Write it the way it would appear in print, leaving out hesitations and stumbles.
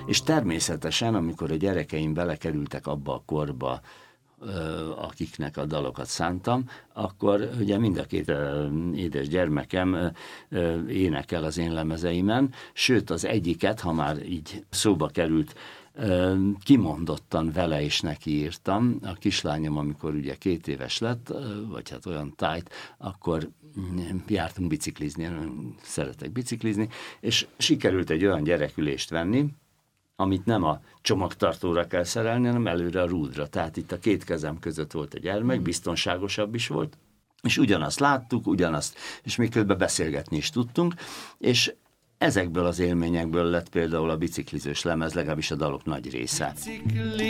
És természetesen, amikor a gyerekeim belekerültek abba a korba, akiknek a dalokat szántam, akkor ugye mind a két édes gyermekem énekel az én lemezeimen, sőt az egyiket, ha már így szóba került, kimondottan vele is neki írtam. A kislányom, amikor ugye 2 éves lett, vagy hát olyan tájt, akkor jártunk biciklizni, szeretek biciklizni, és sikerült egy olyan gyerekülést venni, amit nem a csomagtartóra kell szerelni, hanem előre a rúdra. Tehát itt a 2 kezem között volt a gyermek, biztonságosabb is volt, és ugyanazt láttuk, és még közben beszélgetni is tudtunk, és ezekből az élményekből lett például a biciklizős lemez, legalábbis a dalok nagy része.